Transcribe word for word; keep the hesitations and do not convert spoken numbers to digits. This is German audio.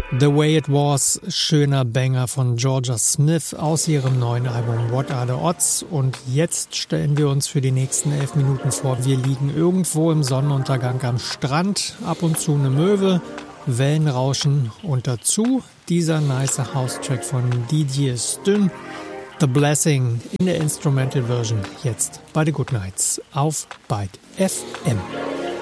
The Way It Was, schöner Banger von Georgia Smith aus ihrem neuen Album What Are the Odds. Und jetzt stellen wir uns für die nächsten elf Minuten vor, wir liegen irgendwo im Sonnenuntergang am Strand, ab und zu eine Möwe, Wellen rauschen und dazu dieser nice House-Track von Didier Styn, The Blessing in der Instrumental Version, jetzt bei The Good Nights auf Byte F M.